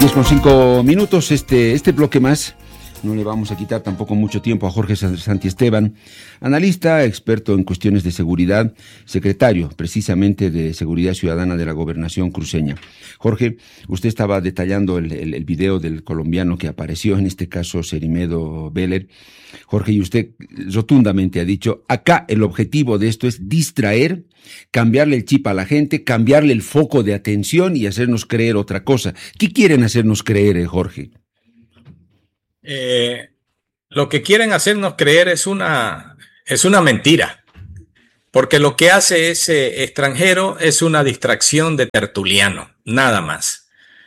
10:05. Este bloque más, no le vamos a quitar tampoco mucho tiempo a Jorge Santiesteban, analista, experto en cuestiones de seguridad, secretario precisamente de Seguridad Ciudadana de la Gobernación cruceña. Jorge, usted estaba detallando el video del colombiano que apareció, en este caso Cerimedo Beller. Jorge, y usted rotundamente ha dicho, acá el objetivo de esto es distraer, cambiarle el chip a la gente, cambiarle el foco de atención y hacernos creer otra cosa. ¿Qué quieren hacernos creer, Jorge? Lo que quieren hacernos creer es una mentira, porque lo que hace ese extranjero es una distracción de tertuliano, nada más.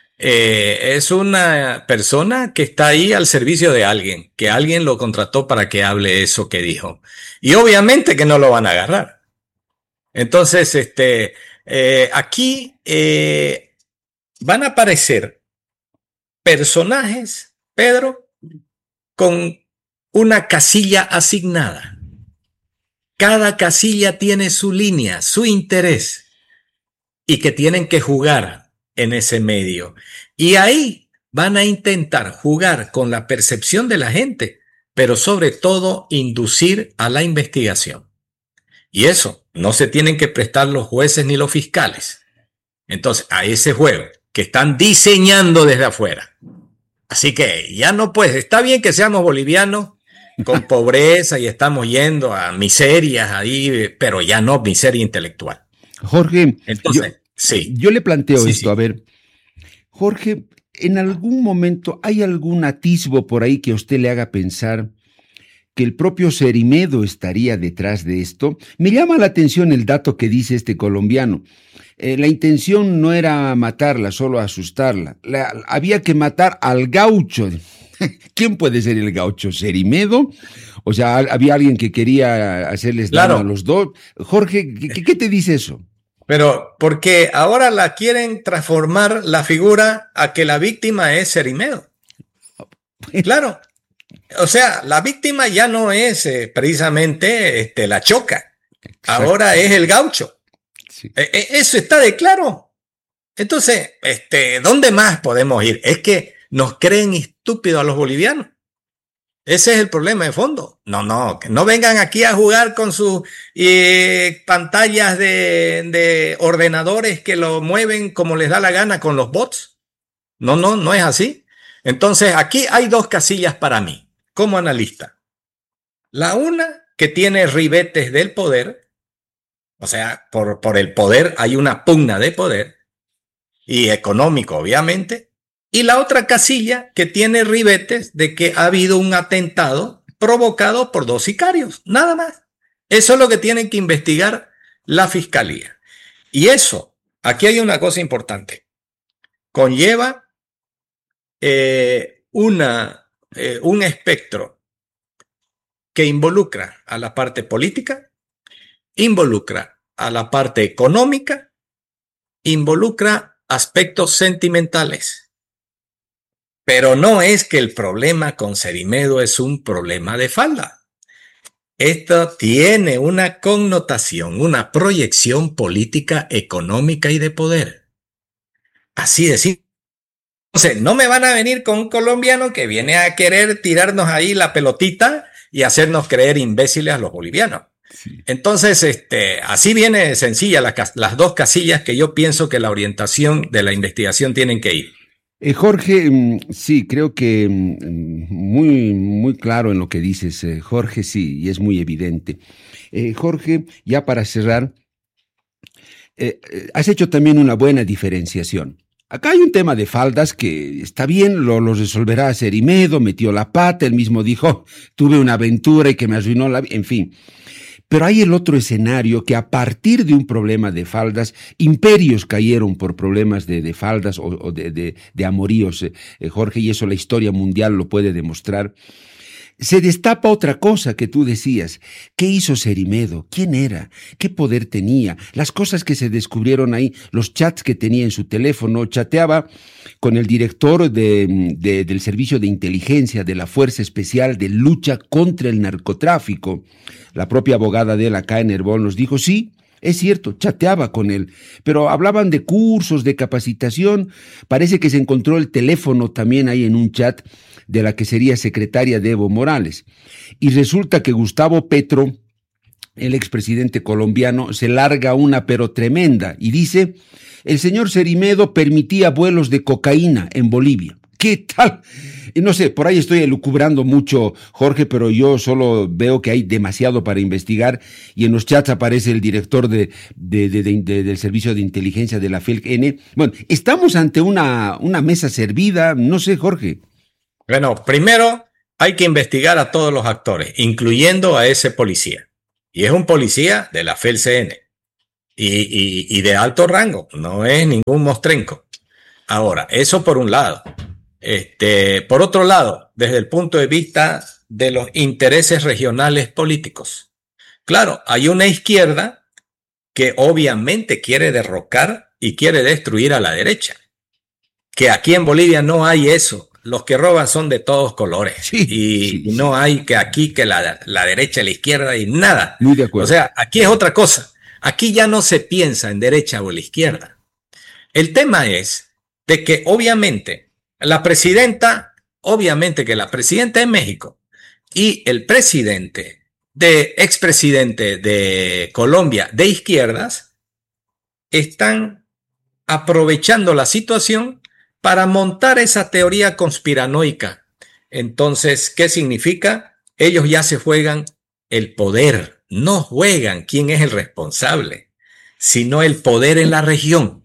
Es una persona que está ahí al servicio de alguien, que alguien lo contrató para que hable eso que dijo. Y obviamente que no lo van a agarrar. Entonces, aquí van a aparecer personajes, Pedro, con una casilla asignada. Cada casilla tiene su línea, su interés, y que tienen que jugar en ese medio. Y ahí van a intentar jugar con la percepción de la gente, pero sobre todo inducir a la investigación. Y eso no se tienen que prestar los jueces ni los fiscales. Entonces, a ese juego que están diseñando desde afuera. Así que ya no puede, está bien que seamos bolivianos con pobreza y estamos yendo a miserias ahí, pero ya no miseria intelectual. Jorge, entonces, sí. Yo le planteo esto, sí. A ver, Jorge, ¿en algún momento hay algún atisbo por ahí que a usted le haga pensar que el propio Cerimedo estaría detrás de esto? Me llama la atención el dato que dice este colombiano. La intención no era matarla, solo asustarla. Había que matar al gaucho. ¿Quién puede ser el gaucho? ¿Cerimedo? O sea, había alguien que quería hacerles daño a los dos. Jorge, ¿qué te dice eso? Pero porque ahora la quieren transformar la figura a que la víctima es Cerimedo. Claro. O sea, la víctima ya no es precisamente la choca. Exacto. Ahora es el gaucho. Sí. Eso está de claro. Entonces, ¿dónde más podemos ir? Es que nos creen estúpidos a los bolivianos. Ese es el problema de fondo. Que no vengan aquí a jugar con sus pantallas de ordenadores que lo mueven como les da la gana con los bots. No es así. Entonces, aquí hay dos casillas para mí, como analista. La una, que tiene ribetes del poder. O sea, por el poder hay una pugna de poder, y económico, obviamente. Y la otra casilla que tiene ribetes de que ha habido un atentado provocado por dos sicarios, nada más. Eso es lo que tienen que investigar la fiscalía. Y eso, aquí hay una cosa importante, conlleva un espectro que involucra a la parte política, involucra a la parte económica, involucra aspectos sentimentales. Pero no es que el problema con Cerimedo es un problema de falda. Esto tiene una connotación, una proyección política, económica y de poder. Así de simple. Entonces, no me van a venir con un colombiano que viene a querer tirarnos ahí la pelotita y hacernos creer imbéciles a los bolivianos. Sí. Entonces, así viene sencilla las dos casillas que yo pienso que la orientación de la investigación tienen que ir. Jorge, sí, creo que muy claro en lo que dices, Jorge, sí, y es muy evidente. Jorge, ya para cerrar, has hecho también una buena diferenciación. Acá hay un tema de faldas que está bien, lo resolverá Cerimedo, metió la pata, él mismo dijo, tuve una aventura y que me arruinó la vida, en fin. Pero hay el otro escenario que a partir de un problema de faldas, imperios cayeron por problemas de faldas o de amoríos, Jorge, y eso la historia mundial lo puede demostrar. Se destapa otra cosa que tú decías. ¿Qué hizo Cerimedo? ¿Quién era? ¿Qué poder tenía? Las cosas que se descubrieron ahí, los chats que tenía en su teléfono, chateaba con el director del Servicio de Inteligencia de la Fuerza Especial de Lucha contra el Narcotráfico. La propia abogada de él acá en Herbol nos dijo, sí, Es cierto, chateaba con él, pero hablaban de cursos, de capacitación. Parece que se encontró el teléfono también ahí en un chat de la que sería secretaria de Evo Morales. Y resulta que Gustavo Petro, el expresidente colombiano, se larga una pero tremenda y dice: el señor Cerimedo permitía vuelos de cocaína en Bolivia. ¿Qué tal? Y no sé, por ahí estoy elucubrando mucho, Jorge, pero yo solo veo que hay demasiado para investigar y en los chats aparece el director del Servicio de Inteligencia de la FELC-N. Bueno, estamos ante una mesa servida, no sé, Jorge. Bueno, primero hay que investigar a todos los actores, incluyendo a ese policía. Y es un policía de la FELC-N y de alto rango, no es ningún mostrenco. Ahora, eso por un lado. Por otro lado, desde el punto de vista de los intereses regionales políticos. Claro, hay una izquierda que obviamente quiere derrocar y quiere destruir a la derecha. Que aquí en Bolivia no hay eso. Los que roban son de todos colores. Sí. No hay que aquí que la derecha, la izquierda y nada. Muy de acuerdo. O sea, aquí es otra cosa. Aquí ya no se piensa en derecha o en la izquierda. El tema es de que obviamente la presidenta de México y el expresidente de Colombia de izquierdas están aprovechando la situación para montar esa teoría conspiranoica. Entonces, ¿qué significa? Ellos ya se juegan el poder, no juegan quién es el responsable, sino el poder en la región.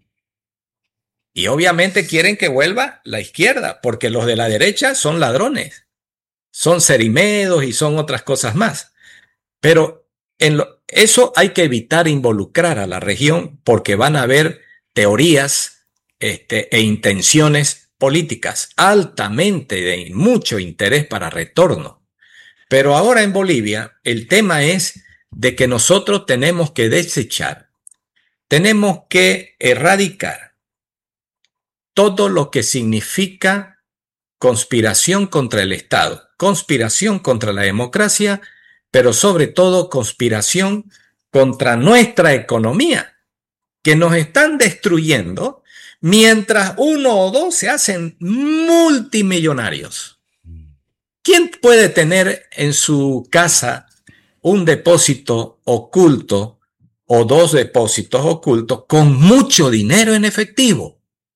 Y obviamente quieren que vuelva la izquierda, porque los de la derecha son ladrones, son cerimedos y son otras cosas más. Pero eso hay que evitar involucrar a la región, porque van a haber teorías e intenciones políticas altamente de mucho interés para retorno. Pero ahora en Bolivia el tema es de que nosotros tenemos que desechar, tenemos que erradicar todo lo que significa conspiración contra el Estado, conspiración contra la democracia, pero sobre todo conspiración contra nuestra economía, que nos están destruyendo mientras uno o dos se hacen multimillonarios. ¿Quién puede tener en su casa un depósito oculto o dos depósitos ocultos con mucho dinero en efectivo?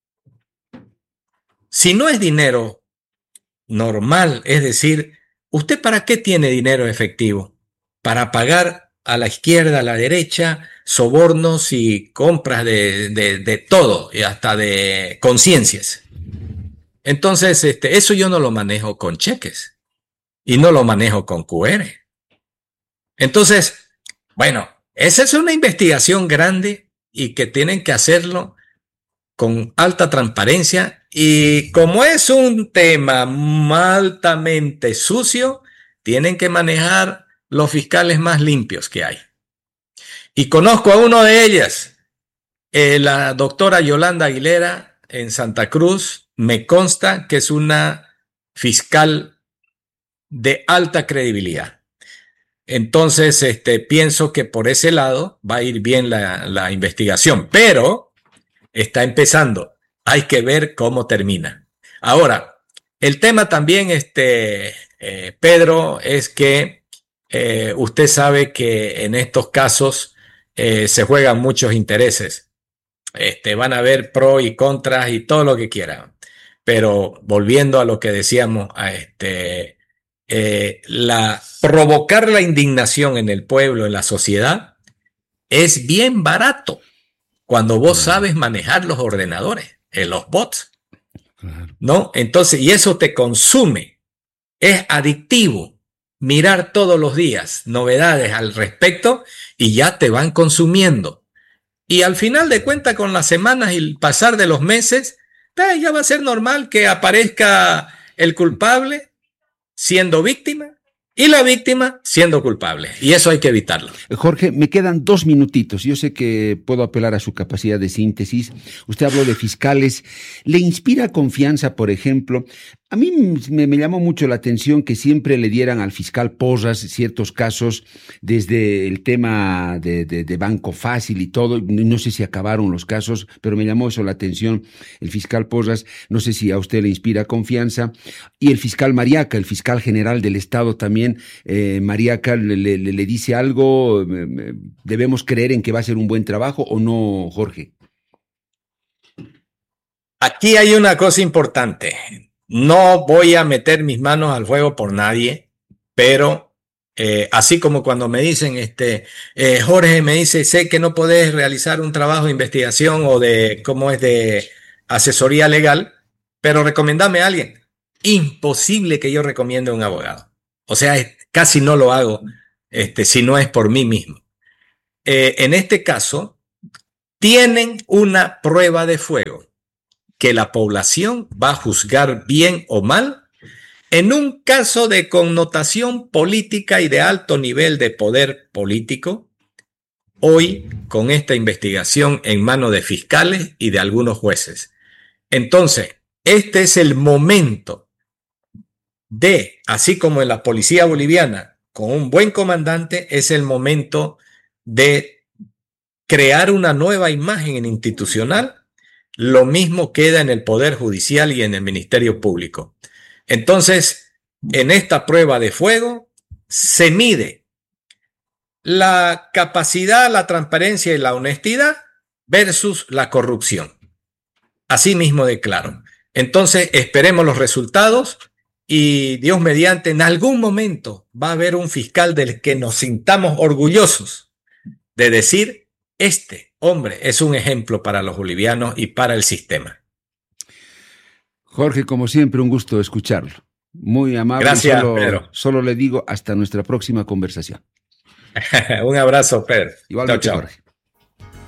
Si no es dinero normal, es decir, ¿usted para qué tiene dinero efectivo? Para pagar a la izquierda, a la derecha, sobornos y compras de todo, y hasta de conciencias. Entonces, eso yo no lo manejo con cheques y no lo manejo con QR. Entonces, bueno, esa es una investigación grande y que tienen que hacerlo con alta transparencia, y como es un tema altamente sucio, tienen que manejar los fiscales más limpios que hay. Y conozco a uno de ellas, la doctora Yolanda Aguilera en Santa Cruz. Me consta que es una fiscal de alta credibilidad. Entonces, pienso que por ese lado va a ir bien la investigación, pero está empezando. Hay que ver cómo termina. Ahora, el tema también, Pedro, es que usted sabe que en estos casos se juegan muchos intereses. Van a haber pros y contras y todo lo que quieran. Pero volviendo a lo que decíamos, provocar la indignación en el pueblo, en la sociedad, es bien barato cuando vos sabes manejar los ordenadores, los bots, ¿no? Entonces, y eso te consume, es adictivo mirar todos los días novedades al respecto y ya te van consumiendo. Y al final de cuentas, con las semanas y el pasar de los meses, ya va a ser normal que aparezca el culpable siendo víctima y la víctima siendo culpable. Y eso hay que evitarlo. Jorge, me quedan 2 minutitos. Yo sé que puedo apelar a su capacidad de síntesis. Usted habló de fiscales. ¿Le inspira confianza, por ejemplo? A mí me llamó mucho la atención que siempre le dieran al fiscal Porras ciertos casos, desde el tema de Banco Fácil y todo. No sé si acabaron los casos, pero me llamó eso la atención. El fiscal Porras, no sé si a usted le inspira confianza. Y el fiscal Mariaca, el fiscal general del Estado también, Mariaca le dice algo. ¿Debemos creer en que va a ser un buen trabajo o no, Jorge? Aquí hay una cosa importante. No voy a meter mis manos al fuego por nadie, pero así como cuando me dicen, Jorge me dice, sé que no podés realizar un trabajo de investigación o de asesoría legal, pero recomendame a alguien. Imposible que yo recomiende a un abogado. O sea, casi no lo hago si no es por mí mismo. En este caso, tienen una prueba de fuego que la población va a juzgar bien o mal en un caso de connotación política y de alto nivel de poder político, hoy con esta investigación en manos de fiscales y de algunos jueces. Entonces, este es el momento de, así como en la policía boliviana, con un buen comandante, es el momento de crear una nueva imagen institucional. Lo mismo queda en el Poder Judicial y en el Ministerio Público. Entonces, en esta prueba de fuego se mide la capacidad, la transparencia y la honestidad versus la corrupción. Así mismo de claro. Entonces, esperemos los resultados y Dios mediante, en algún momento va a haber un fiscal del que nos sintamos orgullosos de decir, hombre, es un ejemplo para los bolivianos y para el sistema. Jorge, como siempre, un gusto escucharlo. Muy amable. Gracias, Pedro. Solo le digo hasta nuestra próxima conversación. Un abrazo, Pedro. Igualmente, chao, chao. Jorge.